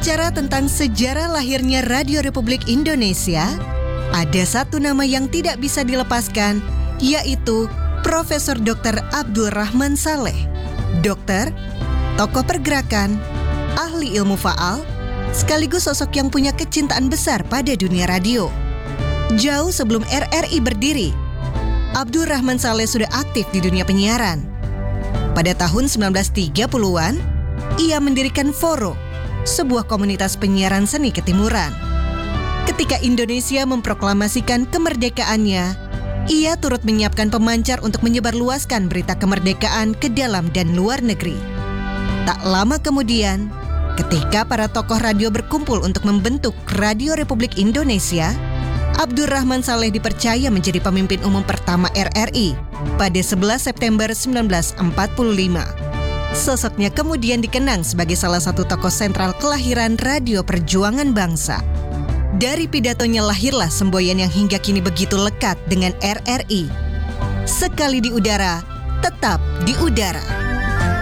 Berbicara tentang sejarah lahirnya Radio Republik Indonesia, ada satu nama yang tidak bisa dilepaskan, yaitu Profesor Dr. Abdul Rahman Saleh. Dokter, tokoh pergerakan, ahli ilmu faal, sekaligus sosok yang punya kecintaan besar pada dunia radio. Jauh sebelum RRI berdiri, Abdul Rahman Saleh sudah aktif di dunia penyiaran. Pada tahun 1930-an, ia mendirikan Foro, sebuah komunitas penyiaran seni ketimuran. Ketika Indonesia memproklamasikan kemerdekaannya, ia turut menyiapkan pemancar untuk menyebarluaskan berita kemerdekaan ke dalam dan luar negeri. Tak lama kemudian, ketika para tokoh radio berkumpul untuk membentuk Radio Republik Indonesia, Abdul Rahman Saleh dipercaya menjadi pemimpin umum pertama RRI pada 11 September 1945. Sosoknya kemudian dikenang sebagai salah satu tokoh sentral kelahiran Radio Perjuangan Bangsa. Dari pidatonya lahirlah semboyan yang hingga kini begitu lekat dengan RRI. Sekali di udara, tetap di udara.